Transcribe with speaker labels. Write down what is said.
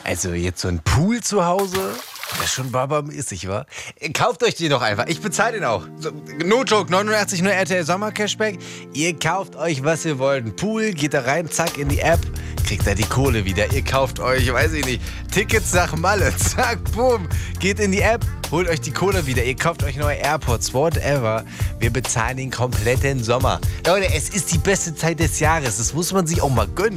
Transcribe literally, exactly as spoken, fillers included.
Speaker 1: Also jetzt so ein Pool zu Hause, das ist schon barbarmäßig, wa? Kauft euch den doch einfach. Ich bezahle den auch. So, no joke, neunundachtzig nur R T L Sommer Cashback. Ihr kauft euch, was ihr wollt. Ein Pool, geht da rein, zack, in die App, kriegt da die Kohle wieder. Ihr kauft euch, weiß ich nicht, Tickets nach Malle, zack, boom. Geht in die App, holt euch die Kohle wieder. Ihr kauft euch neue AirPods, whatever. Wir bezahlen den kompletten Sommer. Leute, es ist die beste Zeit des Jahres. Das muss man sich auch mal gönnen.